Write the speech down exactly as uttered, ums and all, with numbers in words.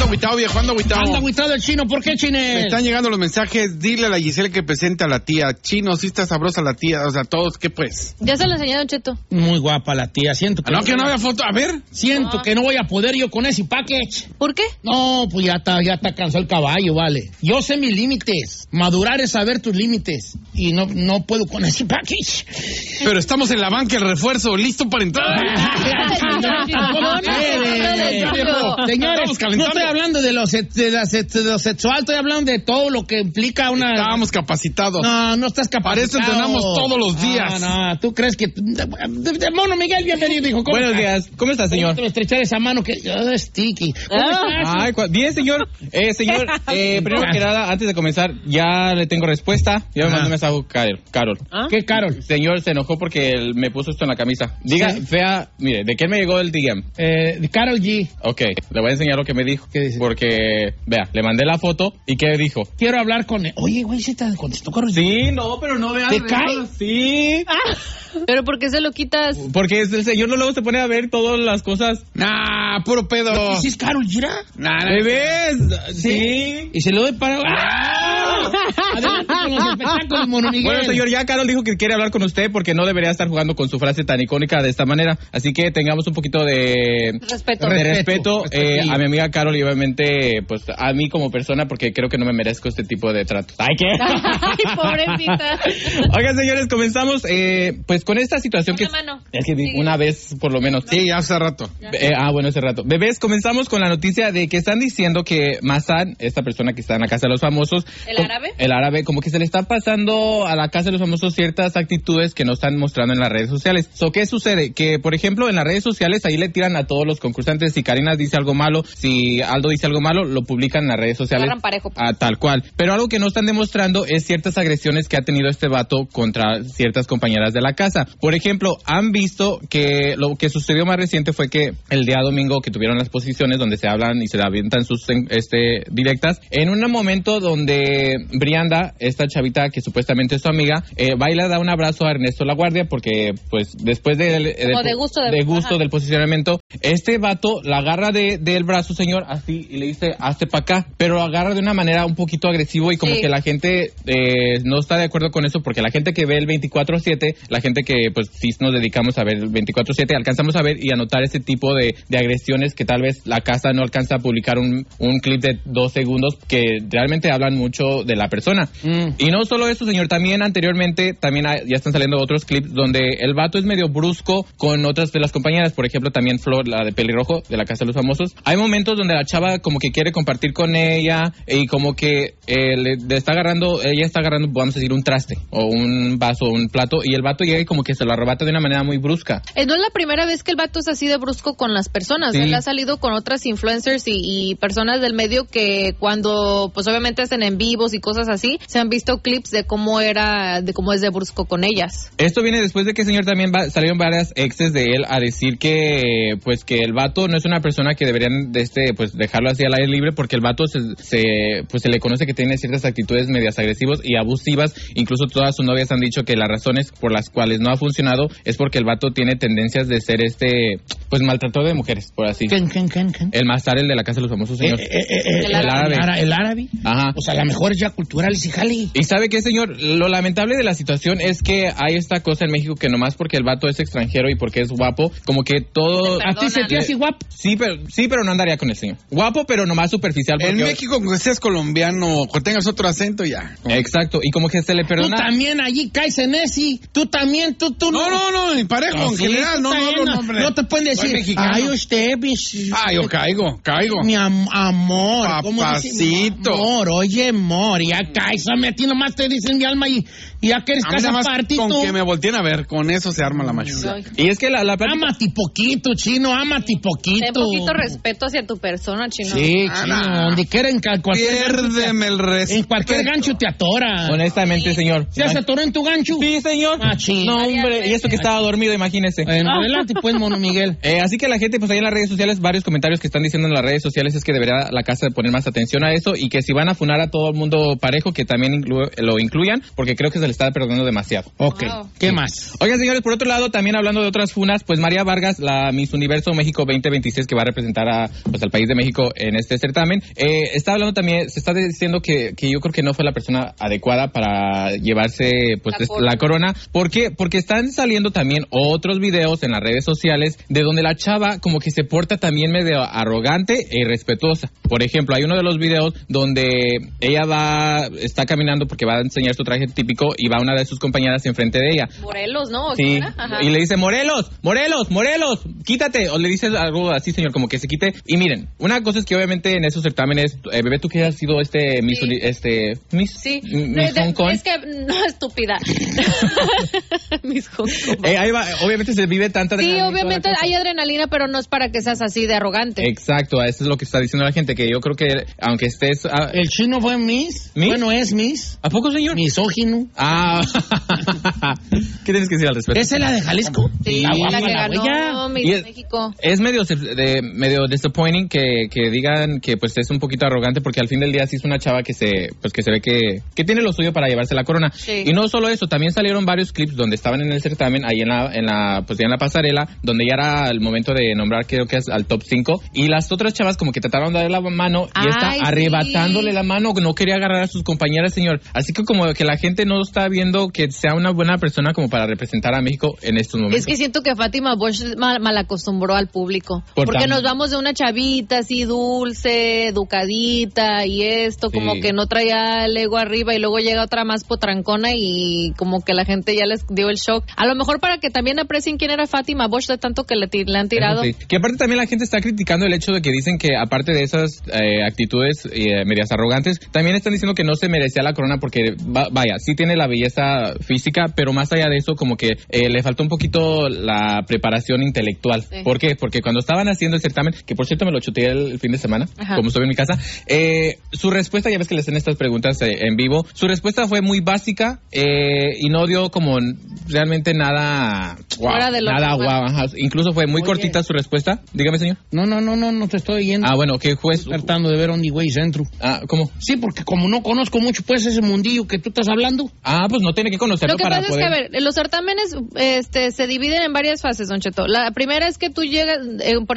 agüitado, viejo, ando agüitado. Anda agüitado el Chino, ¿por qué, Chine? Me están llegando los mensajes, dile a la Giselle que presente a la tía. Chino, sí está sabrosa la tía, o sea, todos, ¿qué pues? Ya se lo enseñé a Don Cheto. Muy guapa la tía, siento que... Ah, no, que no había foto, a ver. Siento Ah. que no voy a poder yo con ese package. ¿Por qué? No, pues ya está, ya está cansado el caballo, vale. Yo sé mis límites. Madurar es saber tus límites. Y no, no puedo con ese package. Pero estamos en la banca, el refuerzo, listo para entrar. Señores, no estoy hablando de lo, de, la, de lo sexual, estoy hablando de todo lo que implica una... Estábamos capacitados. No, no estás capacitado. Para eso entrenamos todos los días. No, no, tú crees que... Mono Miguel, bienvenido, hijo. Buenos estás? días, ¿cómo está, señor? Te estrechar esa mano que... Oh, sticky. ¿Cómo estás? Ay, cu- bien, señor. Eh, señor, eh, primero que nada, antes de comenzar, ya le tengo respuesta. Ya me Ajá. mandó un mensaje Carol. Carol. ¿Ah? ¿Qué, Carol? Señor, se enojó porque él me puso esto en la camisa. Diga, Sí. fea, mire, ¿de qué me llegó el D M? Eh, Carol G. Ok, le voy a enseñar lo que me dijo. ¿Qué dice? Porque, vea, le mandé la foto y ¿qué dijo? Quiero hablar con él. Oye, güey, ¿sí te contestó Carol G? Sí, no, pero no veas. ¿Te cae? Sí. ¿Pero por qué se lo quitas? Porque es el señor no luego se pone a ver todas las cosas. Nah, puro pedo. ¿Sí es Carol G? Nah, nah. ¿Bebés? Sí. Y se lo doy para... ¡Ah! Adelante con los espectáculos, Mono Miguel. Bueno, señor, ya Carol dijo que quiere hablar con usted porque no debería estar jugando con su frase tan icónica de esta manera. Así que tengamos un poquito de Respeto. de Respeto, respeto eh, respetillo. a mi amiga Carol y obviamente pues a mí como persona porque creo que no me merezco este tipo de trato. Ay, ¿qué? Ay, pobrecita. Oigan, señores, comenzamos eh, pues con esta situación Una que mano. es que Sí. una vez por lo menos. Sí, hace rato. Eh, ah, bueno, hace rato. Bebés, comenzamos con la noticia de que están diciendo que Masan, esta persona que está en la Casa de los Famosos... ¿El com- árabe? El árabe, como que se le está pasando a la Casa de los Famosos ciertas actitudes que no están mostrando en las redes sociales. So, ¿qué sucede? Que, por ejemplo, en las redes sociales ahí le tiran a todos los concursantes. Si Karina dice algo malo, si Aldo dice algo malo, lo publican en las redes sociales. Agarran parejo. Ah, tal cual. Pero algo que no están demostrando es ciertas agresiones que ha tenido este vato contra ciertas compañeras de la casa. Por ejemplo, han visto que lo que sucedió más reciente fue que el día domingo que tuvieron las posiciones donde se hablan y se avientan sus en- este directas, en un momento donde Brianda, esta chavita que supuestamente es su amiga, eh, va y le da un abrazo a Ernesto Laguardia porque pues después del, del- Como de gusto de- de gusto ajá. del posicionamiento, este vato la agarra de, del brazo, señor, así, y le dice, hazte para acá, pero lo agarra de una manera un poquito agresivo y como Sí. que la gente eh, no está de acuerdo con eso, porque la gente que ve el veinticuatro siete, la gente que pues sí nos dedicamos a ver el veinticuatro siete, alcanzamos a ver y a notar ese tipo de, de agresiones que tal vez la casa no alcanza a publicar un, un clip de dos segundos que realmente hablan mucho de la persona. Mm. Y no solo eso, señor, también anteriormente, también hay- ya están saliendo otros clips donde el vato es medio brusco con otras de las compañeras, por ejemplo, también Flor, la de pelirrojo, de la Casa de los Famosos. Hay momentos donde la chava como que quiere compartir con ella y como que eh, le, le está agarrando, ella está agarrando, vamos a decir, un traste o un vaso o un plato y el vato llega y como que se lo arrebata de una manera muy brusca. Eh, no es la primera vez que el vato es así de brusco con las personas. Sí. Él ha salido con otras influencers y, y personas del medio que cuando, pues obviamente hacen en vivos y cosas así, se han visto clips de cómo era, de cómo es de brusco con ellas. Esto viene después de que el señor también va, salieron varias exes de él a decir que pues que el vato no es una persona que deberían de este pues dejarlo así al aire libre porque el vato se, se pues se le conoce que tiene ciertas actitudes medias agresivas y abusivas. Incluso todas sus novias han dicho que las razones por las cuales no ha funcionado es porque el vato tiene tendencias de ser este pues maltratador de mujeres, por así. ¿Quién, quién, quién, quién? El más tarde, el de la Casa de los Famosos, señor. Eh, eh, eh, eh, El el árabe. árabe. El árabe. Ajá. O sea, la mejor es ya cultural y jali. Y sabe qué, señor, lo lamentable de la situación es que hay esta cosa en México que nomás porque el vato es extranjero y porque es guapo, como que todo... ¿A ti se te hace guapo? Sí, pero sí, pero no andaría con el señor. Guapo, pero nomás superficial. En porque- México, que seas colombiano, que tengas otro acento, ya. Exacto, y como que se le Tú perdona... también allí caes en ese. Tú también, tú, tú No, no, no, en parejo, en sí, general, tú no, no, también, no, hombre. no te pueden Soy decir, mexicano. ay, usted, mis- Ah, yo caigo, caigo. mi am- amor. ¿cómo dice? Papacito. Amor, oye, amor, ya caes. A ti nomás te dicen mi alma y, y ya que eres A mí casa nada más partito. con que me volteen a ver, con eso se arma la mayoría. Ay. Y es que la, la plática... Ámate poquito, chino, ámate poquito. Ten poquito respeto hacia tu persona, chino. Sí, Ah, chino, no. donde quiera, en ca- cualquier gancho Piérdeme el te- respeto. en cualquier gancho te atora. Honestamente, señor. ¿Se se atoró en tu gancho? Sí, señor. Ah, chino. No, hombre, y esto que estaba dormido, imagínese. Bueno, adelante, pues, Mono Miguel. Eh, así que la gente, pues ahí en las redes sociales, varios comentarios que están diciendo en las redes sociales es que debería la casa poner más atención a eso y que si van a funar a todo el mundo parejo, que también inclu- lo incluyan, porque creo que se se le está perdonando demasiado. Ok, Wow. ¿qué más? Oigan, señores, por otro lado, también hablando de otras funas, pues María Vargas, la Miss Universo México veinte veintiséis que va a representar a, pues, al país de México en este certamen, eh, está hablando también, se está diciendo que, que yo creo que no fue la persona adecuada para llevarse pues La corona. la corona. ¿Por qué? Porque están saliendo también otros videos en las redes sociales de donde la chava como que se porta también medio arrogante e irrespetuosa. Por ejemplo, hay uno de los videos donde ella va, está caminando porque va a enseñar su traje típico y va una de sus compañeras enfrente de ella. Morelos, ¿no? ¿O Sí, quién era? Ajá. y le dice, Morelos, Morelos, Morelos, quítate, o le dice algo así, señor, como que se quite. Y miren, una cosa es que obviamente en esos certámenes, eh, bebé, tú que has sido este Miss, Sí. Uni- este, Miss, Sí, Miss de- de- Hong Kong. es que no, estúpida. Miss Hong Kong. Eh, ahí va, obviamente se vive tanta Sí, adrenalina y toda la obviamente cosa. hay adrenalina, pero no es para que seas así de arrogante. Exacto, eso es lo que está diciendo la gente, que yo creo que aunque estés... ah, ¿El chino fue Miss? ¿Miss? Bueno, es Miss. ¿A poco, señor? Misógino. Ah, ¿qué tienes que decir al respecto? ¿Esa es la de Jalisco? Sí, Está guapa la que la ganó güey. Miss Y es- México. Es medio de, medio disappointing que, que digan que pues es un poquito arrogante, porque al fin del día sí es una chava que se pues que se ve que, que tiene lo suyo para llevarse la corona. Sí. Y no solo eso, también salieron varios clips donde estaban en el certamen, ahí en la, en la pues ya en la pasarela, donde ya era el momento de nombrar, creo que es al top cinco, y las otras chavas como que trataron de darle la mano y Ay, está sí. arrebatándole la mano, no quería agarrar a sus compañeras, señor. Así que como que la gente no está viendo que sea una buena persona como para representar a México en estos momentos. Es que siento que Fátima Bosch mal, mal acostumbró al público. Por porque tam- nos vamos de una chavita así dulce, educadita y esto, como Sí. que no traía el ego arriba y luego llega otra más potrancona y como que la gente ya les dio el shock. A lo mejor para que también aprecien quién era Fátima Bosch de tanto que le, ti- le han tirado. Eso sí. Que aparte también la gente está criticando el hecho de que dicen que aparte de esas eh, actitudes eh, medias arrogantes, también están diciendo que no se merecía la corona porque, va- vaya, sí tiene la belleza física, pero más allá de eso como que eh, le faltó un poquito la preparación intelectual. Sí. ¿Por qué? Porque cuando estaban haciendo el certamen, que por cierto me lo chuteé el, el fin de semana, Ajá. como estuve en mi casa, eh, su respuesta, ya ves que le hacen estas preguntas eh, en vivo, su respuesta fue muy básica eh, y no dio como realmente nada guau, Fuera de lo nada normal. guau, ajá. Incluso fue muy Oye. cortita su respuesta. Dígame, señor. No, no, no, no, no te estoy oyendo. Ah, bueno, ¿qué juez? Estoy tratando de ver Only Way Centro. Ah, ¿cómo? Sí, porque como no conozco mucho, pues, ese mundillo que tú estás hablando. Ah, pues no tiene que conocerlo Lo que para pasa poder... es que, a ver, los certámenes este, se dividen en varias fases, Don Cheto. La primera es que tú llegas, eh, por